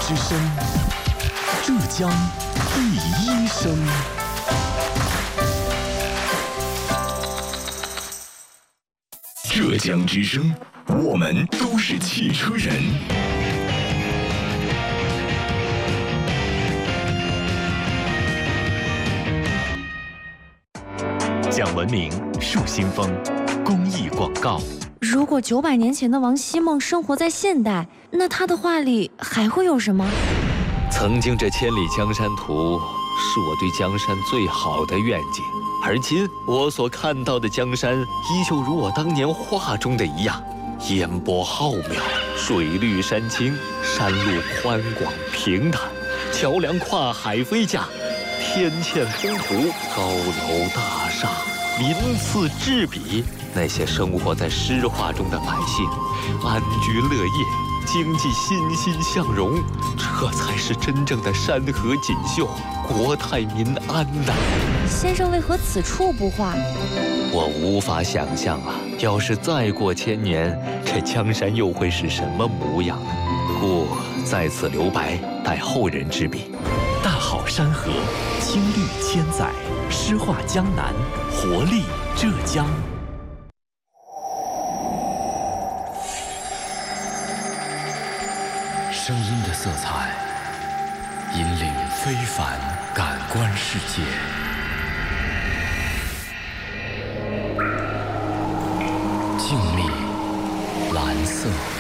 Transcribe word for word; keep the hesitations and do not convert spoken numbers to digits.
之声，浙江第一声。浙江之声，我们都是汽车人。讲文明，树新风，公益广告。 如果九百年前的王希孟生活在现代，那他的画里还会有什么？ 曾经这千里江山图是我对江山最好的愿景，而今我所看到的江山依旧如我当年画中的一样，烟波浩渺，水绿山青，山路宽广平坦，桥梁跨海飞架，天堑风图，高楼大厦，鳞次栉比。那些生活在诗画中的百姓，安居乐业，经济欣欣向荣，这才是真正的山河锦绣，国泰民安呐！ 先生为何此处不画？ 我无法想象啊，要是再过千年，这江山又会是什么模样呢？故在此留白，待后人之笔。 大好山河，青绿千载，诗画江南，活力浙江。声音的色彩，引领非凡感官世界。静谧，蓝色。